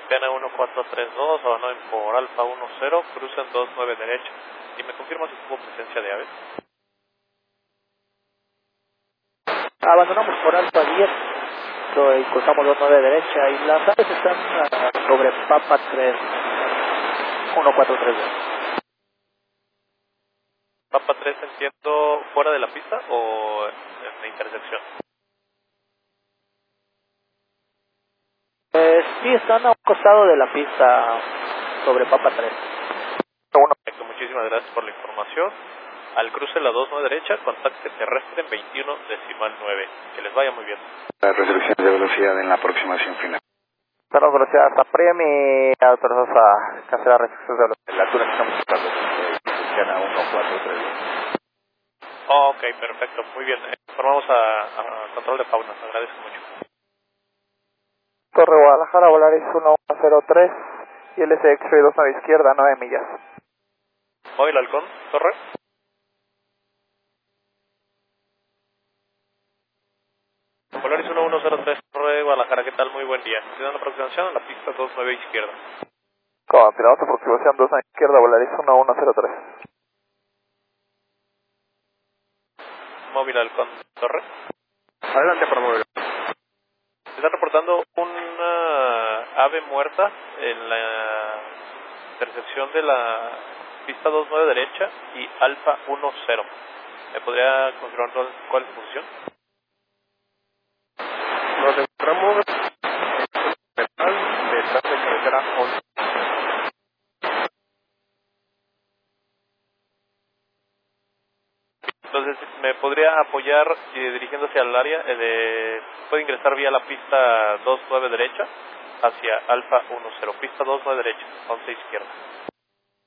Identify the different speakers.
Speaker 1: Pena 1432, abandonen por Alfa 10, crucen 29 derecha. ¿Y me confirma si tuvo presencia de aves?
Speaker 2: Abandonamos por Alfa 10 y cruzamos 29 derecha y las aves están sobre Papa 3, 1432.
Speaker 1: Papa 3, entiendo, fuera de la pista o en la intersección.
Speaker 2: Sí, están a un costado de la pista sobre Papa 3.
Speaker 1: Bueno, muchísimas gracias por la información. Al cruce la 29 derecha, contacte terrestre en 21.9. Que les vaya muy bien.
Speaker 3: La restricción de velocidad en la aproximación final.
Speaker 2: Estamos velocidad hasta Premi, autorizados a cancelar restricciones de velocidad. La altura que estamos buscando funciona 1432.
Speaker 1: Ok, perfecto, muy bien. Informamos a control de fauna, agradezco mucho.
Speaker 2: Torre Guadalajara, Volaris 1103 y el SX-Ray 29 izquierda, 9 millas.
Speaker 1: Móvil Halcón, torre. Volaris 1103, torre Guadalajara, ¿qué tal? Muy buen día. Estoy dando aproximación a la pista 29 izquierda.
Speaker 2: Continuamos aproximación 29 izquierda, Volaris 1103.
Speaker 1: Móvil Halcón, torre.
Speaker 3: Adelante para mover.
Speaker 1: Están reportando una ave muerta en la intersección de la pista 29 derecha y Alfa 10. ¿Me podría confirmar cuál es su posición?
Speaker 3: Nos encontramos detrás de carretera 11.
Speaker 1: Entonces, ¿me podría apoyar dirigiéndose al área puede ingresar vía la pista 29 derecha hacia Alfa 10, pista 29 derecha, 11 izquierda?